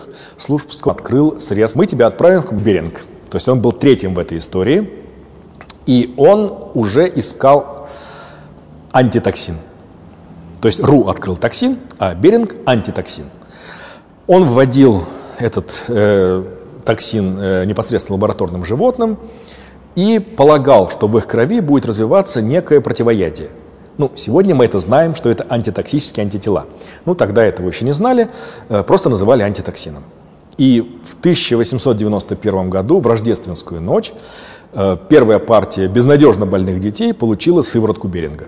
Службский открыл средств. Мы тебя отправим в Беринг. То есть он был третьим в этой истории. И он уже искал антитоксин. То есть РУ открыл токсин, а Беринг – антитоксин. Он вводил этот токсин непосредственно лабораторным животным и полагал, что в их крови будет развиваться некое противоядие. Сегодня мы это знаем, что это антитоксические антитела. Тогда этого еще не знали, просто называли антитоксином. И в 1891 году, в рождественскую ночь, первая партия безнадежно больных детей получила сыворотку Беринга.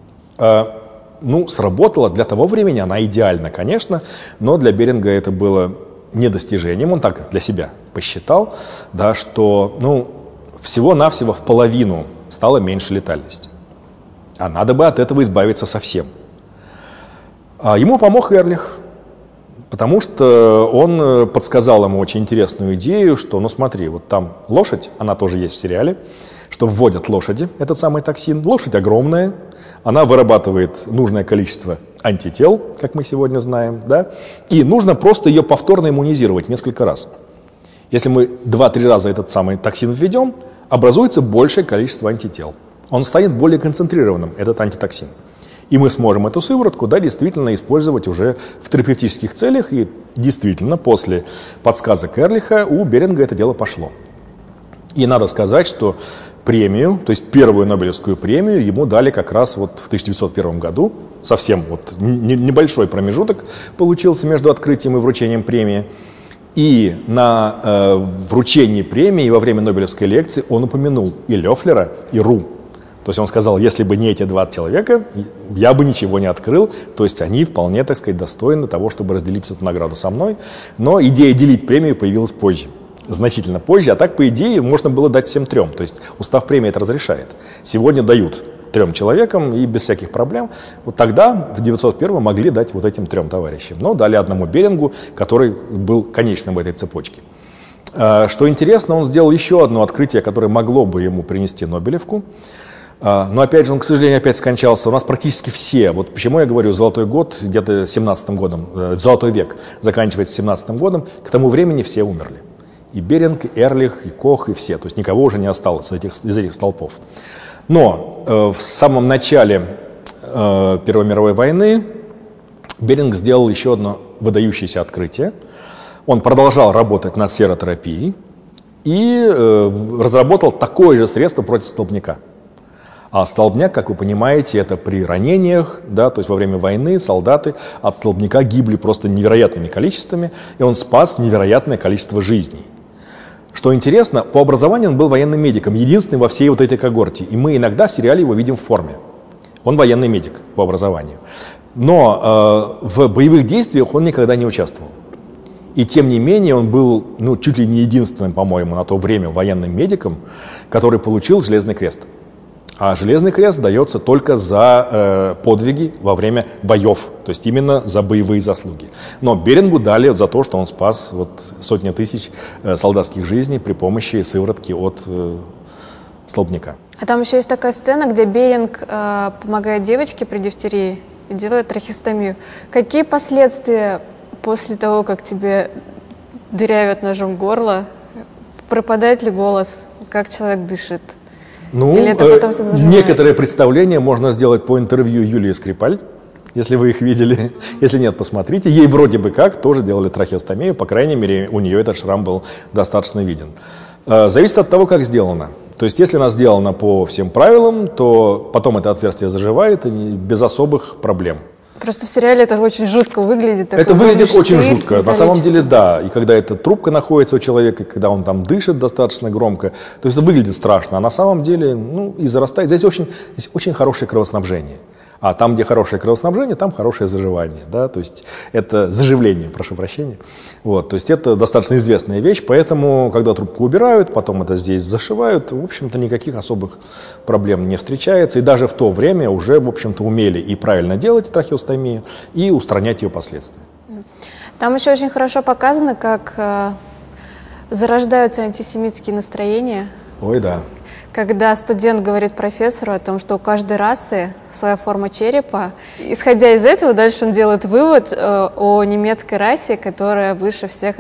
Сработала для того времени, она идеальна, конечно, но для Беринга это было недостижением. Он так для себя посчитал, да, что всего-навсего в половину стало меньше летальности. А надо бы от этого избавиться совсем. Ему помог Эрлих, потому что он подсказал ему очень интересную идею, что, смотри, вот там лошадь, она тоже есть в сериале, что вводят лошади этот самый токсин. Лошадь огромная, она вырабатывает нужное количество антител, как мы сегодня знаем, да, и нужно просто ее повторно иммунизировать несколько раз. Если мы 2-3 раза этот самый токсин введем, образуется большее количество антител. Он станет более концентрированным, этот антитоксин. И мы сможем эту сыворотку, действительно использовать уже в терапевтических целях. И действительно, после подсказок Эрлиха у Беринга это дело пошло. И надо сказать, что премию, то есть первую Нобелевскую премию ему дали как раз в 1901 году. Совсем небольшой промежуток получился между открытием и вручением премии. И на вручении премии во время Нобелевской лекции он упомянул и Лёфлера, и РУ. То есть он сказал, если бы не эти два человека, я бы ничего не открыл. То есть они вполне, достойны того, чтобы разделить эту награду со мной. Но идея делить премию появилась позже, значительно позже. А так, по идее, можно было дать всем трем. То есть устав премии это разрешает. Сегодня дают 3 человекам и без всяких проблем. Тогда, в 1901 могли дать этим 3 товарищам. Но дали одному Берингу, который был конечным в этой цепочке. Что интересно, он сделал еще одно открытие, которое могло бы ему принести Нобелевку. Но опять же, он, к сожалению, опять скончался. У нас практически все, почему я говорю, золотой год, где-то 17-м годом, золотой век заканчивается 17-м годом, к тому времени все умерли. И Беринг, и Эрлих, и Кох, и все. То есть никого уже не осталось из этих столпов. Но в самом начале Первой мировой войны Беринг сделал еще одно выдающееся открытие. Он продолжал работать над серотерапией и разработал такое же средство против столбняка. А столбняк, как вы понимаете, это при ранениях, то есть во время войны солдаты от столбняка гибли просто невероятными количествами, и он спас невероятное количество жизней. Что интересно, по образованию он был военным медиком, единственный во всей этой когорте, и мы иногда в сериале его видим в форме. Он военный медик по образованию. Но в боевых действиях он никогда не участвовал. И тем не менее он был чуть ли не единственным, по-моему, на то время военным медиком, который получил Железный крест. А Железный крест дается только за подвиги во время боев, то есть именно за боевые заслуги. Но Берингу дали за то, что он спас сотни тысяч солдатских жизней при помощи сыворотки от столбняка. А там еще есть такая сцена, где Беринг помогает девочке при дифтерии и делает трахеостомию. Какие последствия после того, как тебе дырявят ножом горло? Пропадает ли голос? Как человек дышит? Некоторые представления можно сделать по интервью Юлии Скрипаль, если вы их видели. Если нет, посмотрите. Ей вроде бы как тоже делали трахеостомию, по крайней мере, у нее этот шрам был достаточно виден. Зависит от того, как сделано. То есть, если она сделана по всем правилам, то потом это отверстие заживает и без особых проблем. Просто в сериале это очень жутко выглядит. Это выглядит очень жутко. На самом деле, да. И когда эта трубка находится у человека, когда он там дышит достаточно громко, то есть это выглядит страшно. А на самом деле, и зарастает. Здесь очень хорошее кровоснабжение. А там, где хорошее кровоснабжение, там хорошее заживание. Да? То есть это заживление, прошу прощения. То есть это достаточно известная вещь, поэтому, когда трубку убирают, потом это здесь зашивают, в общем-то, никаких особых проблем не встречается. И даже в то время уже, в общем-то, умели и правильно делать трахеостомию, и устранять ее последствия. Там еще очень хорошо показано, как зарождаются антисемитские настроения. Ой, да. Когда студент говорит профессору о том, что у каждой расы своя форма черепа, исходя из этого, дальше он делает вывод о немецкой расе, которая выше всех